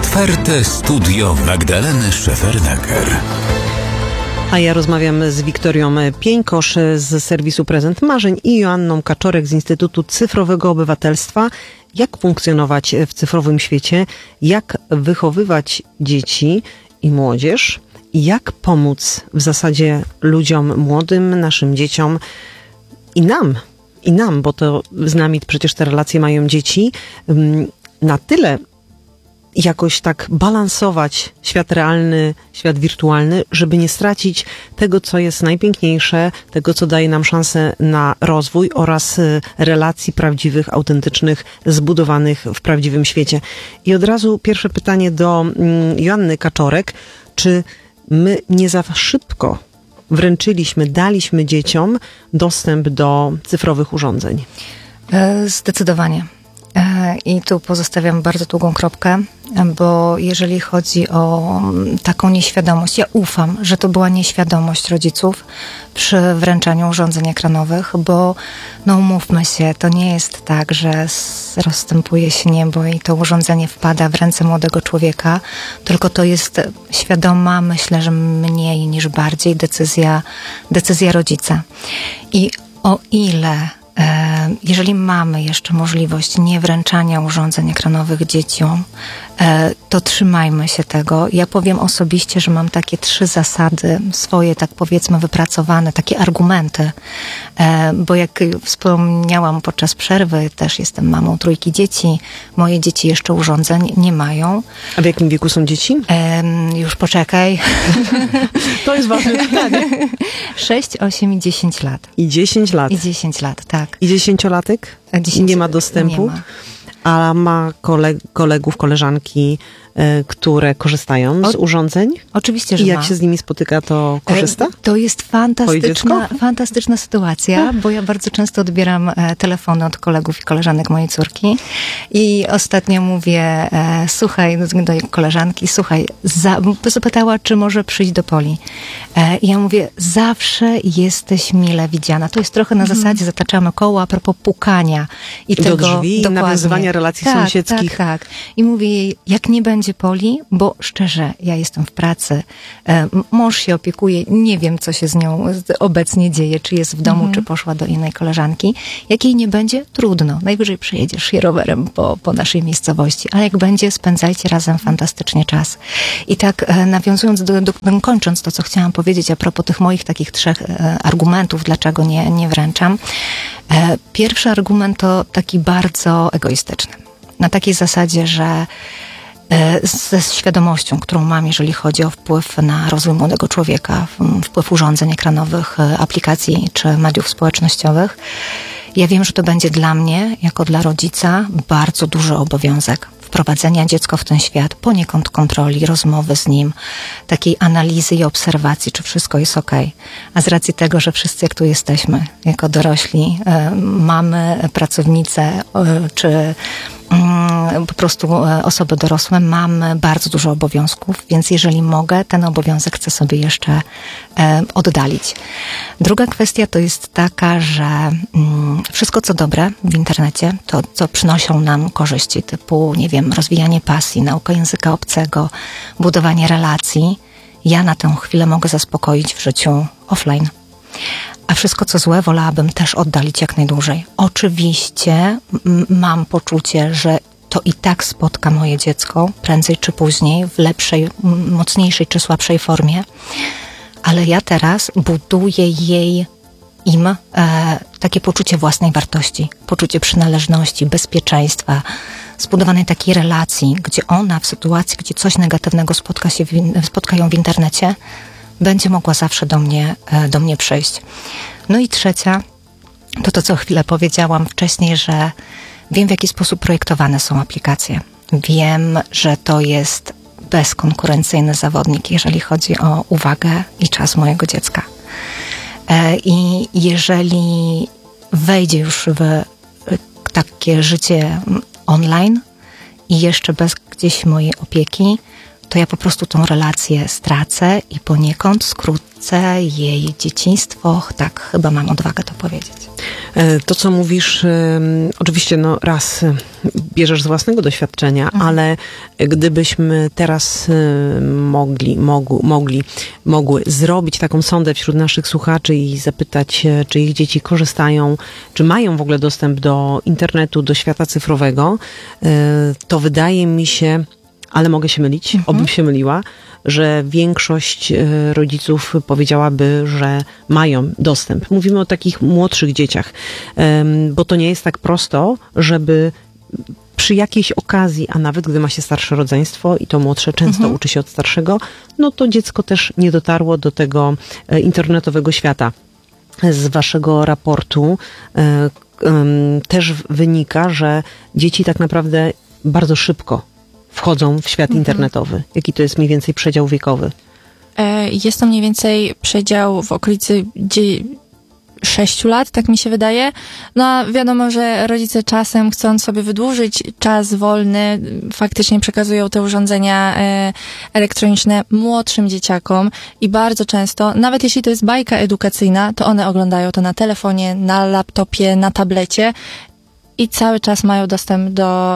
Otwarte studio Magdaleny Szefernaker. A ja rozmawiam z Wiktorią Pieńkosz z serwisu Prezent Marzeń i Joanną Kaczorek z Instytutu Cyfrowego Obywatelstwa. Jak funkcjonować w cyfrowym świecie, jak wychowywać dzieci i młodzież i jak pomóc w zasadzie ludziom młodym, naszym dzieciom i nam, bo to z nami przecież te relacje mają dzieci, na tyle jakoś tak balansować świat realny, świat wirtualny, żeby nie stracić tego, co jest najpiękniejsze, tego, co daje nam szansę na rozwój oraz relacji prawdziwych, autentycznych, zbudowanych w prawdziwym świecie. I od razu pierwsze pytanie do Joanny Kaczorek. Czy my nie za szybko daliśmy dzieciom dostęp do cyfrowych urządzeń? Zdecydowanie. I tu pozostawiam bardzo długą kropkę, bo jeżeli chodzi o taką nieświadomość, ja ufam, że to była nieświadomość rodziców przy wręczaniu urządzeń ekranowych, bo no umówmy się, to nie jest tak, że rozstępuje się niebo i to urządzenie wpada w ręce młodego człowieka, tylko to jest świadoma, myślę, że mniej niż bardziej decyzja rodzica. I o ile jeżeli mamy jeszcze możliwość niewręczania urządzeń ekranowych dzieciom, to trzymajmy się tego. Ja powiem osobiście, że mam takie 3 zasady swoje, tak powiedzmy, wypracowane, takie argumenty, bo jak wspomniałam podczas przerwy, też jestem mamą 3 dzieci. Moje dzieci jeszcze urządzeń nie mają. A w jakim wieku są dzieci? Już poczekaj. To jest ważne pytanie. 6, 8 i 10 lat. I 10 lat. I 10 lat, tak. I 10-latek? Nie ma dostępu? Nie ma. A ma kolegów, koleżanki, które korzystają z urządzeń? Oczywiście, że I jak ma. się z nimi spotyka, to korzysta? To jest fantastyczna sytuacja, bo ja bardzo często odbieram telefony od kolegów i koleżanek mojej córki i ostatnio mówię, słuchaj, do koleżanki, zapytała, czy może przyjść do Poli. I ja mówię, zawsze jesteś mile widziana. To jest trochę na zasadzie, zataczamy koło a propos pukania. I do tego, drzwi, nawiązywania relacji sąsiedzkich. Tak. I mówię jej, jak nie będzie Poli, bo szczerze, ja jestem w pracy, mąż się opiekuje, nie wiem, co się z nią obecnie dzieje, czy jest w domu, czy poszła do innej koleżanki. Jak jej nie będzie, trudno. Najwyżej przejedziesz się rowerem po naszej miejscowości, a jak będzie, spędzajcie razem fantastycznie czas. I tak nawiązując, kończąc to, co chciałam powiedzieć a propos tych moich takich 3 argumentów, dlaczego nie wręczam. Pierwszy argument to taki bardzo egoistyczny. Na takiej zasadzie, że ze świadomością, którą mam, jeżeli chodzi o wpływ na rozwój młodego człowieka, wpływ urządzeń ekranowych, aplikacji czy mediów społecznościowych, ja wiem, że to będzie dla mnie, jako dla rodzica, bardzo duży obowiązek wprowadzenia dziecka w ten świat, poniekąd kontroli, rozmowy z nim, takiej analizy i obserwacji, czy wszystko jest okej. A z racji tego, że wszyscy jak tu jesteśmy, jako dorośli, mamy, pracownice, czy po prostu osoby dorosłe, mamy bardzo dużo obowiązków, więc jeżeli mogę, ten obowiązek chcę sobie jeszcze oddalić. Druga kwestia to jest taka, że wszystko co dobre w internecie, to co przynoszą nam korzyści, typu, nie wiem, rozwijanie pasji, nauka języka obcego, budowanie relacji, ja na tę chwilę mogę zaspokoić w życiu offline. A wszystko, co złe, wolałabym też oddalić jak najdłużej. Oczywiście mam poczucie, że to i tak spotka moje dziecko prędzej czy później w lepszej, mocniejszej czy słabszej formie, ale ja teraz buduję im takie poczucie własnej wartości, poczucie przynależności, bezpieczeństwa, zbudowanej takiej relacji, gdzie ona w sytuacji, gdzie coś negatywnego spotka ją w internecie, będzie mogła zawsze do mnie przyjść. No i trzecia, to co chwilę powiedziałam wcześniej, że wiem, w jaki sposób projektowane są aplikacje. Wiem, że to jest bezkonkurencyjny zawodnik, jeżeli chodzi o uwagę i czas mojego dziecka. I jeżeli wejdzie już w takie życie online i jeszcze bez gdzieś mojej opieki, to ja po prostu tą relację stracę i poniekąd skrócę jej dzieciństwo. Tak, chyba mam odwagę to powiedzieć. To, co mówisz, oczywiście raz bierzesz z własnego doświadczenia, ale gdybyśmy teraz mogły zrobić taką sondę wśród naszych słuchaczy i zapytać, czy ich dzieci korzystają, czy mają w ogóle dostęp do internetu, do świata cyfrowego, to wydaje mi się, ale mogę się mylić, obym się myliła, że większość rodziców powiedziałaby, że mają dostęp. Mówimy o takich młodszych dzieciach, bo to nie jest tak prosto, żeby przy jakiejś okazji, a nawet gdy ma się starsze rodzeństwo i to młodsze często uczy się od starszego, to dziecko też nie dotarło do tego internetowego świata. Z waszego raportu też wynika, że dzieci tak naprawdę bardzo szybko wchodzą w świat internetowy. Jaki to jest mniej więcej przedział wiekowy? Jest to mniej więcej przedział w okolicy 6 lat, tak mi się wydaje. A wiadomo, że rodzice czasem, chcąc sobie wydłużyć czas wolny, faktycznie przekazują te urządzenia elektroniczne młodszym dzieciakom i bardzo często, nawet jeśli to jest bajka edukacyjna, to one oglądają to na telefonie, na laptopie, na tablecie i cały czas mają dostęp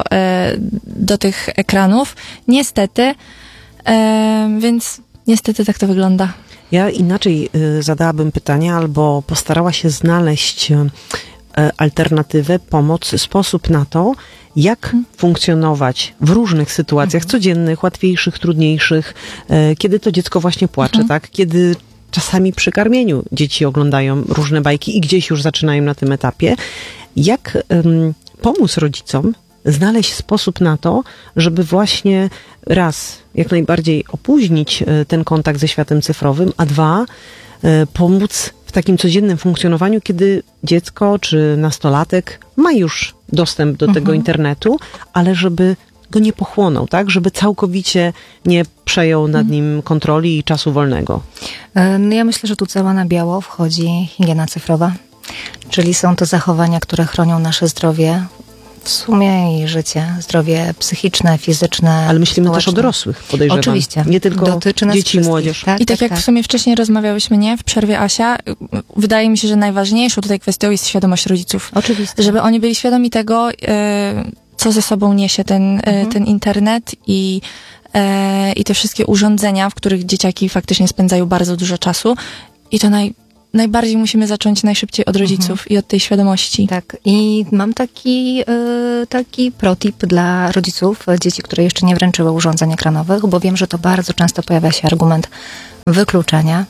do tych ekranów. Niestety, więc niestety tak to wygląda. Ja inaczej zadałabym pytanie, albo postarała się znaleźć alternatywę, pomoc, sposób na to, jak funkcjonować w różnych sytuacjach codziennych, łatwiejszych, trudniejszych, kiedy to dziecko właśnie płacze, tak? Kiedy czasami przy karmieniu dzieci oglądają różne bajki i gdzieś już zaczynają na tym etapie. Jak pomóc rodzicom znaleźć sposób na to, żeby właśnie raz, jak najbardziej opóźnić ten kontakt ze światem cyfrowym, a dwa, pomóc w takim codziennym funkcjonowaniu, kiedy dziecko czy nastolatek ma już dostęp do tego internetu, ale żeby go nie pochłonął, tak? Żeby całkowicie nie przejął nad nim kontroli i czasu wolnego. Ja myślę, że tu cała na biało wchodzi higiena cyfrowa, czyli są to zachowania, które chronią nasze zdrowie, w sumie i życie, zdrowie psychiczne, fizyczne, ale myślimy społeczne. też o dorosłych, podejrzewam. Oczywiście. Nie tylko dotyczy nas dzieci i młodzież. Tak, I tak jak w sumie wcześniej rozmawiałyśmy, w przerwie, Asia, wydaje mi się, że najważniejszą tutaj kwestią jest świadomość rodziców. Oczywiście. Żeby oni byli świadomi tego, co ze sobą niesie ten internet i te wszystkie urządzenia, w których dzieciaki faktycznie spędzają bardzo dużo czasu. I to najbardziej musimy zacząć najszybciej od rodziców i od tej świadomości. Tak. I mam taki protip dla rodziców dzieci, które jeszcze nie wręczyły urządzeń ekranowych, bo wiem, że to bardzo często pojawia się argument wykluczenia.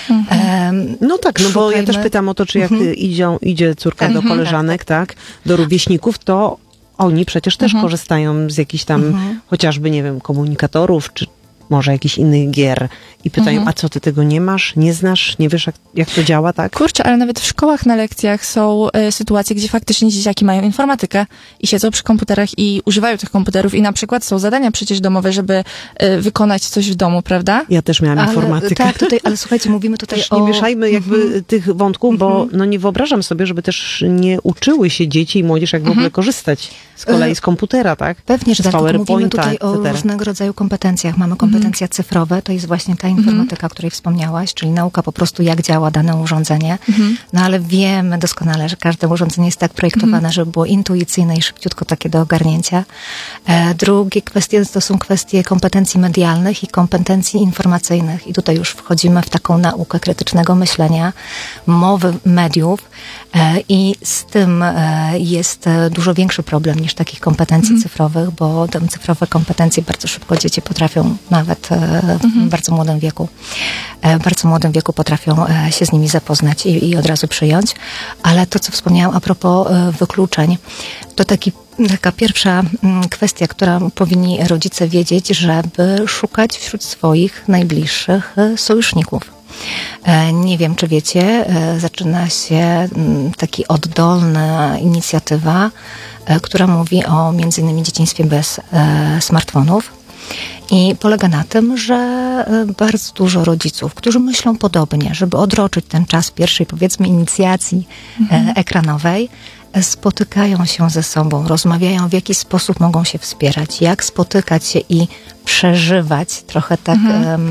Bo ja też pytam o to, czy jak idzie córka do koleżanek, tak, do rówieśników, to oni przecież też korzystają z jakichś tam chociażby, nie wiem, komunikatorów, czy może jakichś innych gier i pytają, a co, ty tego nie masz, nie znasz, nie wiesz, jak to działa, tak? Kurczę, ale nawet w szkołach na lekcjach są sytuacje, gdzie faktycznie dzieciaki mają informatykę i siedzą przy komputerach i używają tych komputerów i na przykład są zadania przecież domowe, żeby wykonać coś w domu, prawda? Ja też miałam informatykę. Tak, ale słuchajcie, mówimy tutaj też nie mieszajmy jakby tych wątków, bo nie wyobrażam sobie, żeby też nie uczyły się dzieci i młodzież, jak w ogóle korzystać z kolei z komputera, tak? Pewnie, że z tak, tylko mówimy PowerPointa, tutaj o różnego rodzaju kompetencjach. Mamy kompetencje cyfrowe, to jest właśnie ta informatyka, o której wspomniałaś, czyli nauka po prostu, jak działa dane urządzenie. Ale wiemy doskonale, że każde urządzenie jest tak projektowane, żeby było intuicyjne i szybciutko takie do ogarnięcia. Drugie kwestie to są kwestie kompetencji medialnych i kompetencji informacyjnych. I tutaj już wchodzimy w taką naukę krytycznego myślenia, mowy mediów i z tym jest dużo większy problem niż takich kompetencji cyfrowych, bo te cyfrowe kompetencje bardzo szybko dzieci potrafią nawet w bardzo młodym wieku potrafią się z nimi zapoznać i od razu przyjąć. Ale to, co wspomniałam a propos wykluczeń, to taka pierwsza kwestia, którą powinni rodzice wiedzieć, żeby szukać wśród swoich najbliższych sojuszników. Nie wiem, czy wiecie, zaczyna się taka oddolna inicjatywa, która mówi o między innymi dzieciństwie bez smartfonów. I polega na tym, że bardzo dużo rodziców, którzy myślą podobnie, żeby odroczyć ten czas pierwszej, powiedzmy, inicjacji ekranowej, spotykają się ze sobą, rozmawiają, w jaki sposób mogą się wspierać, jak spotykać się i przeżywać. Trochę tak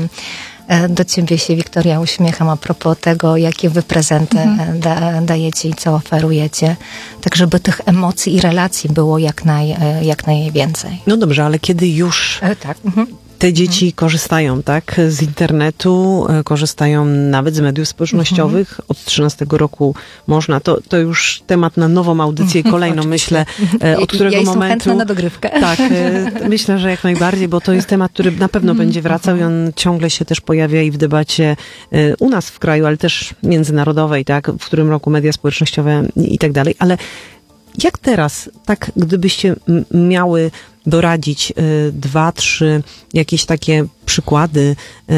do ciebie się, Wiktoria, uśmiecham a propos tego, jakie wy prezenty dajecie i co oferujecie, tak żeby tych emocji i relacji było jak najwięcej. No dobrze, ale kiedy już Tak. te dzieci korzystają, tak, z internetu, korzystają nawet z mediów społecznościowych. Od 13 roku można. To już temat na nową audycję, kolejną, myślę, od którego ja jestem momentu... chętna na dogrywkę. Tak, myślę, że jak najbardziej, bo to jest temat, który na pewno będzie wracał i on ciągle się też pojawia i w debacie u nas w kraju, ale też międzynarodowej, tak, w którym roku media społecznościowe i tak dalej. Ale jak teraz, tak gdybyście miały doradzić 2, 3 jakieś takie przykłady,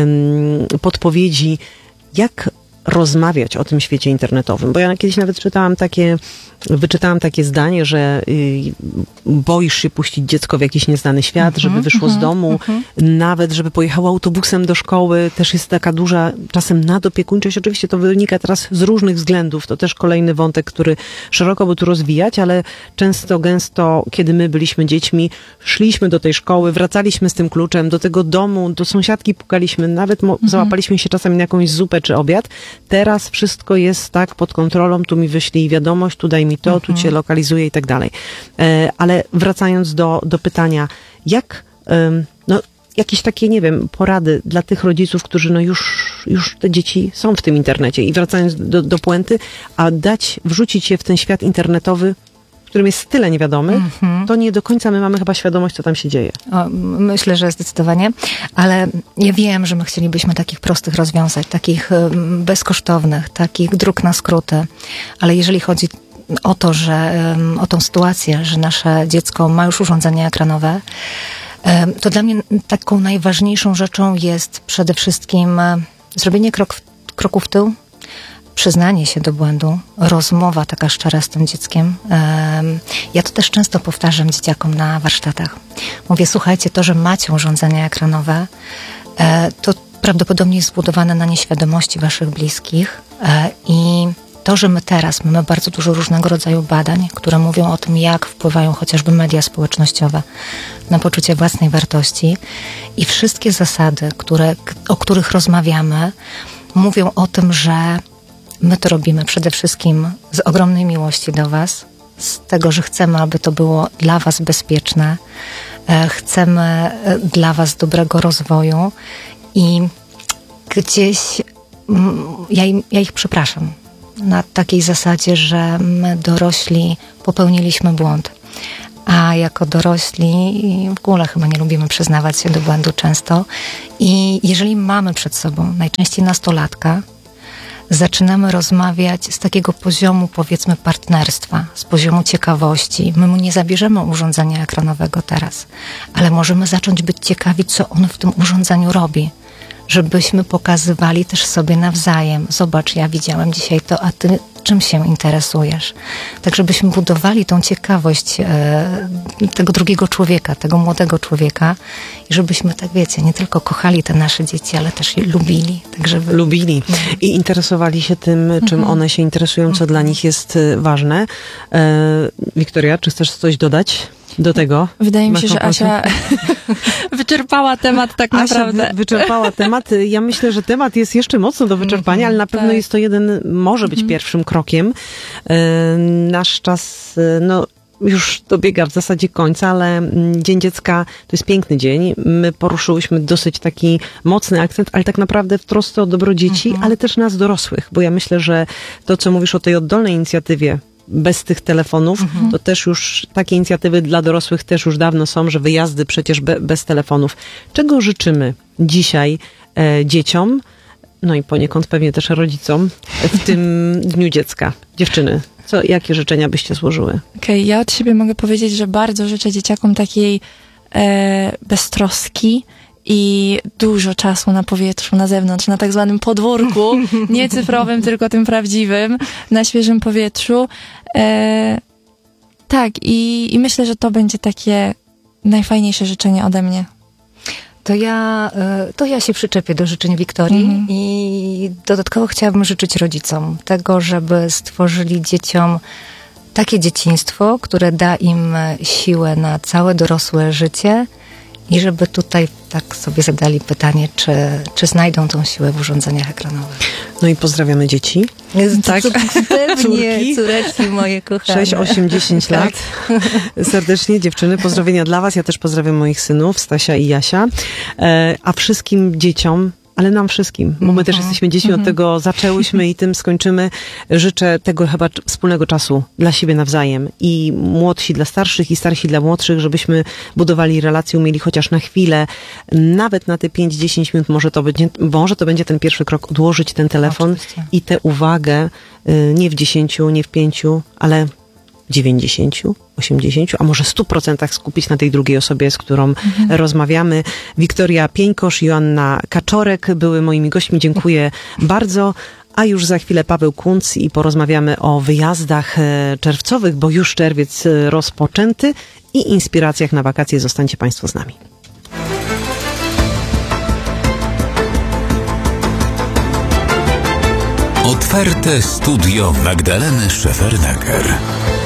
podpowiedzi, jak rozmawiać o tym świecie internetowym? Bo ja kiedyś nawet wyczytałam takie zdanie, że boisz się puścić dziecko w jakiś nieznany świat, żeby wyszło z domu, nawet żeby pojechało autobusem do szkoły. Też jest taka duża czasem nadopiekuńczość. Oczywiście to wynika teraz z różnych względów. To też kolejny wątek, który szeroko by tu rozwijać, ale gęsto, kiedy my byliśmy dziećmi, szliśmy do tej szkoły, wracaliśmy z tym kluczem, do tego domu, do sąsiadki pukaliśmy, nawet załapaliśmy się czasami na jakąś zupę czy obiad. Teraz wszystko jest tak pod kontrolą, tu mi wyślij wiadomość, tu daj mi to, tu cię lokalizuję i tak dalej. Ale wracając do pytania, jak, jakieś takie, nie wiem, porady dla tych rodziców, którzy już te dzieci są w tym internecie i wracając do puenty, a wrzucić je w ten świat internetowy, w którym jest tyle niewiadomych, to nie do końca my mamy chyba świadomość, co tam się dzieje. Myślę, że zdecydowanie, ale ja wiem, że my chcielibyśmy takich prostych rozwiązań, takich bezkosztownych, takich dróg na skróty, ale jeżeli chodzi o to, o tą sytuację, że nasze dziecko ma już urządzenia ekranowe, to dla mnie taką najważniejszą rzeczą jest przede wszystkim zrobienie kroku w tył, przyznanie się do błędu, rozmowa taka szczera z tym dzieckiem. Ja to też często powtarzam dzieciakom na warsztatach. Mówię, słuchajcie, to, że macie urządzenia ekranowe, to prawdopodobnie jest zbudowane na nieświadomości waszych bliskich i to, że my teraz mamy bardzo dużo różnego rodzaju badań, które mówią o tym, jak wpływają chociażby media społecznościowe na poczucie własnej wartości i wszystkie zasady, o których rozmawiamy, mówią o tym, że my to robimy przede wszystkim z ogromnej miłości do was, z tego, że chcemy, aby to było dla was bezpieczne, chcemy dla was dobrego rozwoju i gdzieś ja ich przepraszam na takiej zasadzie, że my dorośli popełniliśmy błąd, a jako dorośli w ogóle chyba nie lubimy przyznawać się do błędu często i jeżeli mamy przed sobą najczęściej nastolatka, zaczynamy rozmawiać z takiego poziomu, powiedzmy, partnerstwa, z poziomu ciekawości. My mu nie zabierzemy urządzenia ekranowego teraz, ale możemy zacząć być ciekawi, co on w tym urządzeniu robi. Żebyśmy pokazywali też sobie nawzajem. Zobacz, ja widziałem dzisiaj to, a ty czym się interesujesz? Tak, żebyśmy budowali tą ciekawość tego drugiego człowieka, tego młodego człowieka i żebyśmy, tak wiecie, nie tylko kochali te nasze dzieci, ale też je lubili. Tak, żeby... Lubili i interesowali się tym, czym one się interesują, co dla nich jest ważne. Wiktoria, czy chcesz coś dodać do tego? Wydaje mi się, że Asia wyczerpała temat tak naprawdę. Asia wyczerpała temat. Ja myślę, że temat jest jeszcze mocno do wyczerpania, ale na pewno jest to może być pierwszym krokiem. Nasz czas, już dobiega w zasadzie końca, ale Dzień Dziecka to jest piękny dzień. My poruszyłyśmy dosyć taki mocny akcent, ale tak naprawdę w trosce o dobro dzieci, ale też nas dorosłych, bo ja myślę, że to, co mówisz o tej oddolnej inicjatywie, bez tych telefonów, to też już takie inicjatywy dla dorosłych też już dawno są, że wyjazdy przecież bez telefonów. Czego życzymy dzisiaj dzieciom, no i poniekąd pewnie też rodzicom w tym Dniu Dziecka? Dziewczyny, jakie życzenia byście złożyły? Okej, ja od siebie mogę powiedzieć, że bardzo życzę dzieciakom takiej beztroski i dużo czasu na powietrzu, na zewnątrz, na tak zwanym podwórku, nie cyfrowym, tylko tym prawdziwym, na świeżym powietrzu. Tak, i myślę, że to będzie takie najfajniejsze życzenie ode mnie. To ja się przyczepię do życzeń Wiktorii i dodatkowo chciałabym życzyć rodzicom tego, żeby stworzyli dzieciom takie dzieciństwo, które da im siłę na całe dorosłe życie i żeby tutaj tak sobie zadali pytanie, czy znajdą tą siłę w urządzeniach ekranowych. No i pozdrawiamy dzieci. Tak, pewnie, Córki. córeczki moje kochane. 6, 8, 10 lat. Serdecznie dziewczyny, pozdrowienia dla was. Ja też pozdrawiam moich synów, Stasia i Jasia. A wszystkim dzieciom, ale nam wszystkim, bo my też jesteśmy dziećmi, od tego zaczęłyśmy i tym skończymy. Życzę tego chyba wspólnego czasu dla siebie nawzajem i młodsi dla starszych i starsi dla młodszych, żebyśmy budowali relacje, umieli chociaż na chwilę, nawet na te 5-10 minut, może to będzie ten pierwszy krok, odłożyć ten telefon. Oczywiście. I tę uwagę nie w 10, nie w 5, ale 90, 80, a może 100% skupić na tej drugiej osobie, z którą rozmawiamy. Wiktoria Pieńkosz, Joanna Kaczorek były moimi gośćmi. Dziękuję bardzo. A już za chwilę Paweł Kunc i porozmawiamy o wyjazdach czerwcowych, bo już czerwiec rozpoczęty i inspiracjach na wakacje. Zostańcie Państwo z nami. Otwarte studio Magdaleny Szefernaker.